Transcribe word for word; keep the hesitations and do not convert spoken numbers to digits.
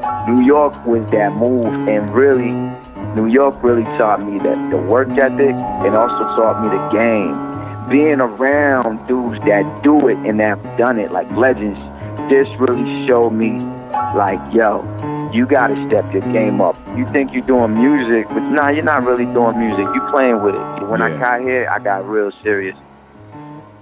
New York was that move, and really, New York really taught me that the work ethic, and also taught me the game. Being around dudes that do it and that have done it, like legends, this really showed me, like, yo, you gotta step your game up. You think you're doing music, but nah, you're not really doing music. You playing with it. When Yeah. I got here, I got real serious.